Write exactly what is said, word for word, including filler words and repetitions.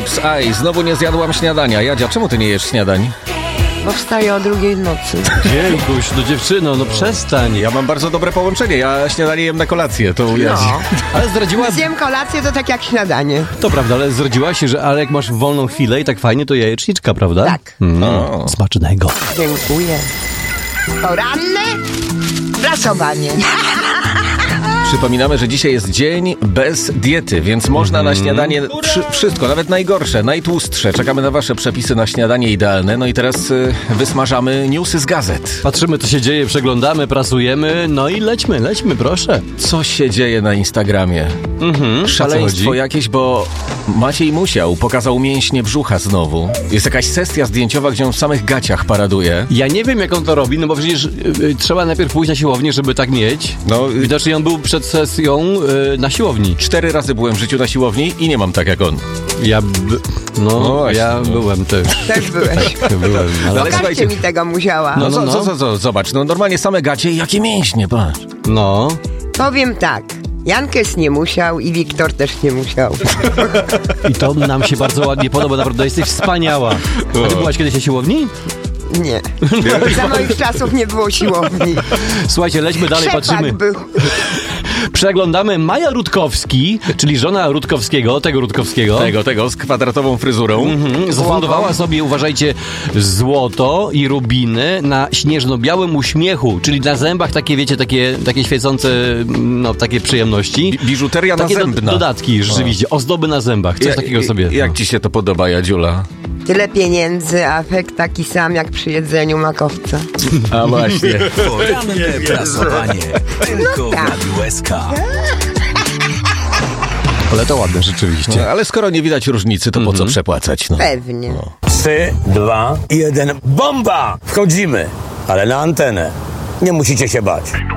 Ups, aj, znowu nie zjadłam śniadania. Jadzia, czemu ty nie jesz śniadań? Bo wstaję o drugiej w nocy. Dziękuś, no dziewczyno, no przestań. Ja mam bardzo dobre połączenie. Ja śniadanie jem na kolację, to u Jadzi. No. Ale zdradziła... Zjem kolację, to tak jak śniadanie. To prawda, ale zdradziła się, że ale jak masz wolną chwilę i tak fajnie, to jajeczniczka, prawda? Tak. No, smacznego. Dziękuję. Poranne blasowanie. Przypominamy, że dzisiaj jest dzień bez diety, więc można na śniadanie przy, wszystko, nawet najgorsze, najtłustsze. Czekamy na wasze przepisy na śniadanie idealne. No i teraz y, wysmażamy newsy z gazet. Patrzymy, co się dzieje, przeglądamy, prasujemy, no i lećmy, lećmy, proszę. Co się dzieje na Instagramie? Mhm, Szaleństwo jakieś, bo Maciej Musiał pokazał mięśnie brzucha znowu. Jest jakaś sesja zdjęciowa, gdzie on w samych gaciach paraduje. Ja nie wiem, jak on to robi, no bo przecież y, y, trzeba najpierw pójść na siłownię, żeby tak mieć. No, Widocznie on był przed sesją y, na siłowni. Cztery razy byłem w życiu na siłowni i nie mam tak jak on. Ja, b... no, No właśnie, ja no. byłem też. Też byłeś. byłem, ale... Ale Pokażcie słuchajcie- mi tego Musiała. No, no, co, no. co, co, co, zobacz, no normalnie same gacie i jakie mięśnie, patrz. No, Powiem tak. Jankes nie musiał i Wiktor też nie musiał. i to nam się bardzo ładnie podoba, naprawdę jesteś wspaniała. A ty byłaś kiedyś na siłowni? Nie. Za moich czasów nie było siłowni. Słuchajcie, lećmy dalej, Trzepak patrzymy. był. Przeglądamy Maja Rutkowski, czyli żona Rutkowskiego, tego Rutkowskiego. Tego, tego, z kwadratową fryzurą. Mhm, zafundowała sobie, uważajcie, złoto i rubiny na śnieżno-białym uśmiechu, czyli na zębach takie, wiecie, takie, takie świecące, no, takie przyjemności. Bi- biżuteria Takie do, nazębna. dodatki, rzeczywiście, ozdoby na zębach, coś Ja- takiego sobie. Jak no. ci się to podoba, Jadziula? Tyle pieniędzy, a efekt taki sam jak przy jedzeniu makowca. A właśnie. Poranne prasowanie. Tylko w tak. Radiu S K. Ale to ładne, rzeczywiście. No, ale skoro nie widać różnicy, to po co przepłacać? No. Pewnie. Trzy, dwa, jeden, bomba! Wchodzimy, ale na antenę. Nie musicie się bać.